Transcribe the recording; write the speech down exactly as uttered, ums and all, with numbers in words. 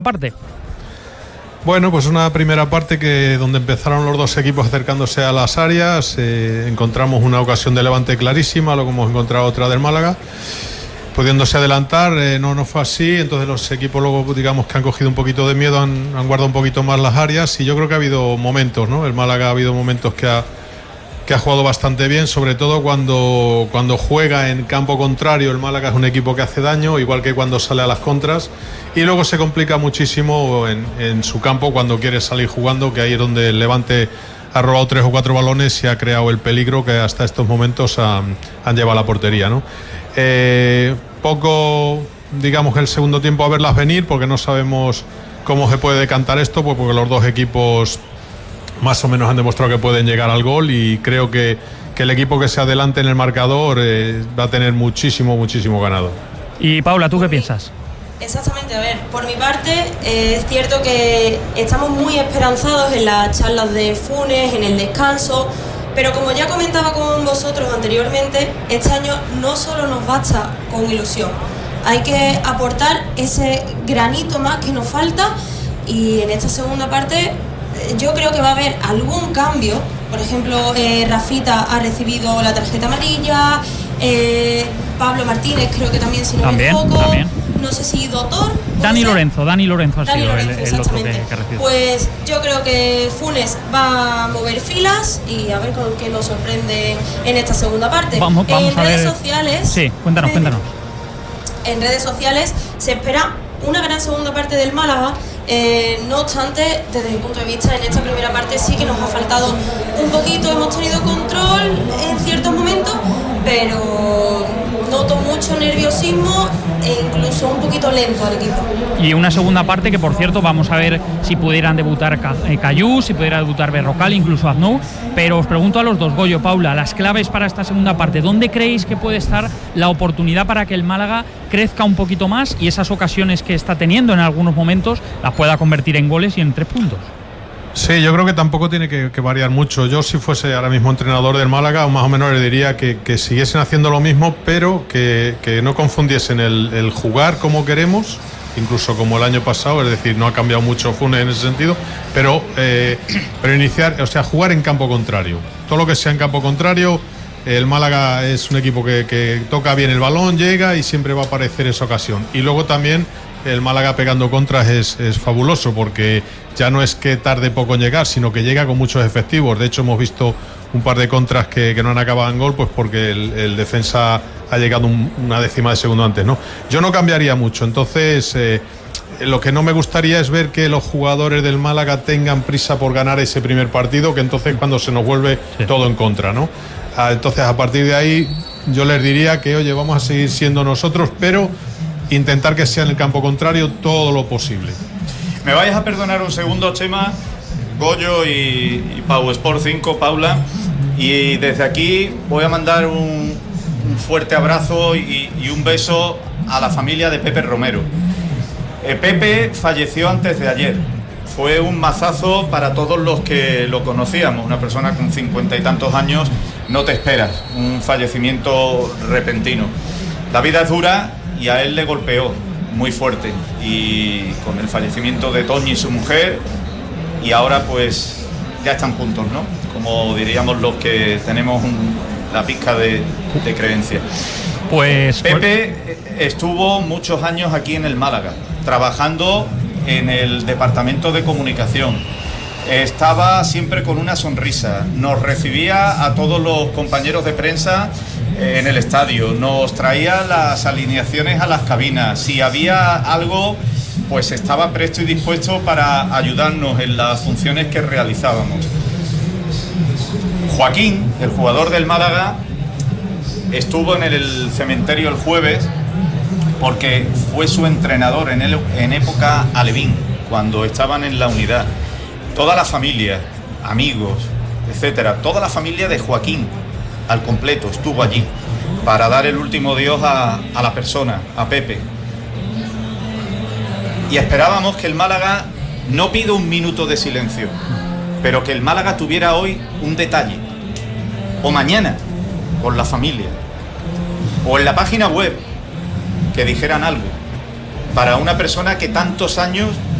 parte. Bueno, pues una primera parte que donde empezaron los dos equipos acercándose a las áreas, eh, encontramos una ocasión de Levante clarísima, luego hemos encontrado otra del Málaga, pudiéndose adelantar, eh, no, no fue así, entonces los equipos luego digamos que han cogido un poquito de miedo, han, han guardado un poquito más las áreas y yo creo que ha habido momentos, ¿no? El Málaga ha habido momentos que ha, que ha jugado bastante bien, sobre todo cuando, cuando juega en campo contrario. El Málaga es un equipo que hace daño, igual que cuando sale a las contras, y luego se complica muchísimo en, en su campo cuando quiere salir jugando, que ahí es donde el Levante ha robado tres o cuatro balones y ha creado el peligro que hasta estos momentos han, han llevado a la portería, ¿no? Eh, poco, digamos, el segundo tiempo a verlas venir, porque no sabemos cómo se puede decantar esto, pues porque los dos equipos más o menos han demostrado que pueden llegar al gol, y creo que, que el equipo que se adelante en el marcador eh, va a tener muchísimo, muchísimo ganado. Y Paula, ¿tú qué piensas? Exactamente, a ver, por mi parte eh, es cierto que estamos muy esperanzados en las charlas de Funes, en el descanso, pero como ya comentaba con vosotros anteriormente, este año no solo nos basta con ilusión, hay que aportar ese granito más que nos falta, y en esta segunda parte yo creo que va a haber algún cambio. Por ejemplo, eh, Rafita ha recibido la tarjeta amarilla, eh, Pablo Martínez creo que también, si no me equivoco, no sé si Doctor. Dani Lorenzo, Dani Lorenzo ha Dani sido Lorenzo, el, el otro que, que ha recibido. Pues yo creo que Funes va a mover filas y a ver con qué nos sorprende en esta segunda parte. Vamos, vamos en a redes ver. sociales. Sí, cuéntanos, eh, cuéntanos. En redes sociales se espera una gran segunda parte del Málaga. Eh, no obstante, desde mi punto de vista, en esta primera parte sí que nos ha faltado un poquito. Hemos tenido control en ciertos momentos, pero noto mucho nerviosismo e incluso un poquito lento al equipo. Y una segunda parte que, por cierto, vamos a ver si pudieran debutar Cayú, si pudiera debutar Berrocal, incluso Aznou. Pero os pregunto a los dos, Goyo, Paula, las claves para esta segunda parte, ¿dónde creéis que puede estar la oportunidad para que el Málaga crezca un poquito más y esas ocasiones que está teniendo en algunos momentos las pueda convertir en goles y en tres puntos? Sí, yo creo que tampoco tiene que, que variar mucho. Yo, si fuese ahora mismo entrenador del Málaga, más o menos le diría que, que siguiesen haciendo lo mismo, pero que, que no confundiesen el, el jugar como queremos, incluso como el año pasado, es decir, no ha cambiado mucho Funes en ese sentido, pero, eh, pero iniciar, o sea, jugar en campo contrario. Todo lo que sea en campo contrario, el Málaga es un equipo que, que toca bien el balón, llega y siempre va a aparecer esa ocasión. Y luego también el Málaga pegando contras es, es fabuloso, porque ya no es que tarde poco en llegar, sino que llega con muchos efectivos. De hecho, hemos visto un par de contras que, que no han acabado en gol, pues porque el, el defensa ha llegado un, una décima de segundo antes, ¿no? Yo no cambiaría mucho. Entonces, eh, lo que no me gustaría es ver que los jugadores del Málaga tengan prisa por ganar ese primer partido, que entonces cuando se nos vuelve sí. todo en contra, ¿no? Ah, entonces, a partir de ahí, yo les diría que, oye, vamos a seguir siendo nosotros, pero intentar que sea en el campo contrario todo lo posible. Me vais a perdonar un segundo, Chema, Goyo y, y Pau Sport cinco, Paula, y desde aquí voy a mandar un, un fuerte abrazo y, y un beso a la familia de Pepe Romero. Eh, Pepe falleció antes de ayer. Fue un mazazo para todos los que lo conocíamos. Una persona con cincuenta y tantos años, no te esperas un fallecimiento repentino. La vida es dura y a él le golpeó muy fuerte, y con el fallecimiento de Toñi, su mujer, y ahora pues ya están juntos, ¿no? Como diríamos los que tenemos un, la pizca de, de creencia. Pues Pepe estuvo muchos años aquí en el Málaga, trabajando en el departamento de comunicación. Estaba siempre con una sonrisa, nos recibía a todos los compañeros de prensa en el estadio, nos traía las alineaciones a las cabinas, si había algo, pues estaba presto y dispuesto para ayudarnos en las funciones que realizábamos. Joaquín, el jugador del Málaga, estuvo en el cementerio el jueves porque fue su entrenador en, el, en época alevín, cuando estaban en la unidad. Toda la familia, amigos, etcétera, toda la familia de Joaquín al completo estuvo allí para dar el último adiós a, a la persona, a Pepe. Y esperábamos que el Málaga, no pido un minuto de silencio, pero que el Málaga tuviera hoy un detalle, o mañana con la familia, o en la página web, que dijeran algo. para una persona que tantos años